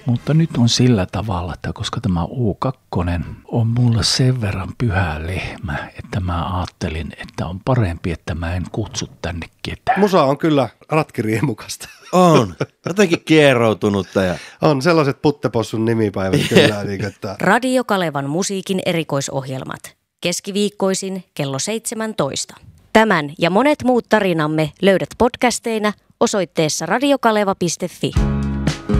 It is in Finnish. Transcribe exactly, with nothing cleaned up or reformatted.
Mutta nyt on sillä tavalla, että koska tämä U kaksi on mulla sen verran pyhä lehmä, että mä ajattelin, että on parempi, että mä en kutsu tänne ketään. Musa on kyllä ratkiriemukasta. On. Jotenkin kieroutunutta. Ja... On sellaiset puttepossun nimipäivät kyllä. Niin, että... Radio Kalevan musiikin erikoisohjelmat. Keskiviikkoisin kello seitsemäntoista. Tämän ja monet muut tarinamme löydät podcasteina osoitteessa radiokaleva piste fi.